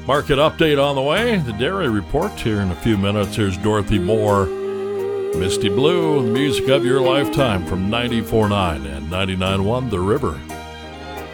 Market update on the way. The Dairy Report here in a few minutes. Here's Dorothy Moore. Misty Blue, the music of your lifetime from 94.9 and 99.1 The River.